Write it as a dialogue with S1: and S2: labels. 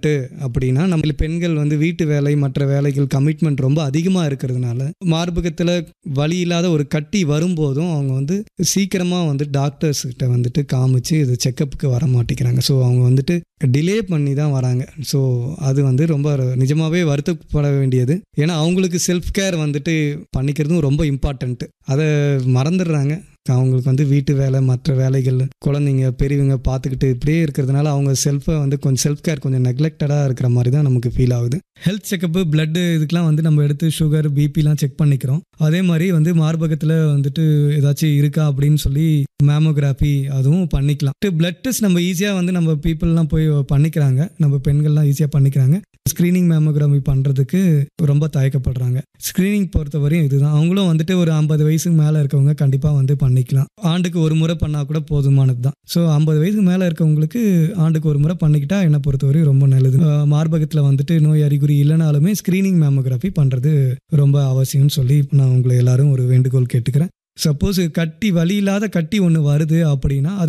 S1: Commitment அப்படின்னா நம்ம பெண்கள் வந்து வீட்டு வேலை மற்ற வேலைகள் கமிட்மெண்ட் ரொம்ப அதிகமாக இருக்கிறதுனால மார்பகத்தில் வலி இல்லாத ஒரு கட்டி வரும்போதும் அவங்க வந்து சீக்கிரமாக வந்து டாக்டர்ஸ் கிட்ட வந்துட்டு காமிச்சு இது செக்கப்புக்கு வர மாட்டேங்கிறாங்க. ஸோ அவங்க வந்துட்டு டிலே பண்ணி தான் வராங்க. ஸோ அது வந்து ரொம்ப நிஜமாகவே வருத்தப்பட வேண்டியது. ஏன்னா அவங்களுக்கு செல்ஃப் கேர் வந்துட்டு பண்ணிக்கிறதும் ரொம்ப இம்பார்ட்டண்ட்டு. அதை மறந்துடுறாங்க. அவங்களுக்கு வந்து வீட்டு வேலை மற்ற வேலைகள் குழந்தைங்க பெரியவங்க பார்த்துக்கிட்டு இப்படியே இருக்கிறதுனால அவங்க செல்ஃபை வந்து கொஞ்சம் செல்ஃப் கேர் கொஞ்சம் நெக்லெக்டடாக இருக்கிற மாதிரி தான் நமக்கு ஃபீல் ஆகுது. ஹெல்த் செக்கப்பு பிளட்டு இதுக்கெலாம் வந்து நம்ம எடுத்து சுகர் பிபிலாம் செக் பண்ணிக்கிறோம். அதே மாதிரி வந்து மார்பகத்தில் வந்துட்டு ஏதாச்சும் இருக்கா அப்படின்னு சொல்லி மேமோகிராஃபி அதுவும் பண்ணிக்கலாம். பிளட் டெஸ்ட் நம்ம ஈஸியாக வந்து நம்ம பீப்புளெலாம் போய் பண்ணிக்கிறாங்க. நம்ம பெண்கள்லாம் ஈஸியாக பண்ணிக்கிறாங்க. ஸ்க்ரீனிங் மேமோகிராஃபி பண்ணுறதுக்கு ரொம்ப தயக்கப்படுறாங்க. ஸ்க்ரீனிங் பொறுத்தவரையும் இதுதான். அவங்களும் வந்துட்டு ஒரு 50 வயசுக்கு மேலே இருக்கவங்க கண்டிப்பாக வந்து பண்ணிக்கலாம். ஆண்டுக்கு ஒரு முறை பண்ணால் கூட போதுமானது தான். ஸோ 50 வயசுக்கு மேலே இருக்கவங்களுக்கு ஆண்டுக்கு ஒரு முறை பண்ணிக்கிட்டா என்னை பொறுத்தவரையும் ரொம்ப நல்லது. மார்பகத்தில் வந்துட்டு நோய் அறிகுறி இல்லைனாலுமே ஸ்க்ரீனிங் மேமோகிராஃபி பண்ணுறது ரொம்ப அவசியம்னு சொல்லி நான் உங்களை எல்லாரும் ஒரு வேண்டுகோள் கேட்டுக்கிறேன். சப்போஸ் கட்டி வலி இல்லாத கட்டி ஒன்று வருது அப்படின்னா